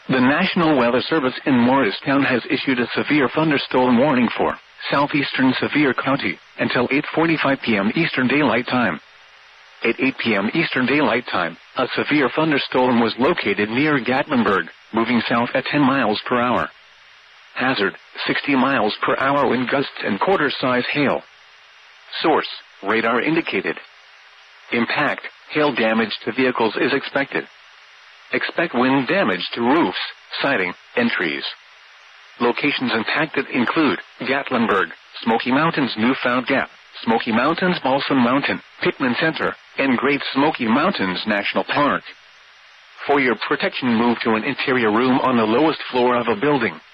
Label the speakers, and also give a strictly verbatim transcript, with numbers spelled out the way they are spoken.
Speaker 1: The National Weather Service in Morristown has issued a severe thunderstorm warning for southeastern Sevier County until eight forty-five p.m. Eastern Daylight Time. At eight p.m. Eastern Daylight Time, a severe thunderstorm was located near Gatlinburg, moving south at ten miles per hour. Hazard, sixty miles per hour wind gusts and quarter-size hail. Source, radar indicated. Impact, hail damage to vehicles is expected. Expect wind damage to roofs, siding, and trees. Locations impacted include Gatlinburg, Smoky Mountains Newfound Gap, Smoky Mountains Balsam Mountain, Pittman Center, and Great Smoky Mountains National Park. For your protection, move to an interior room on the lowest floor of a building.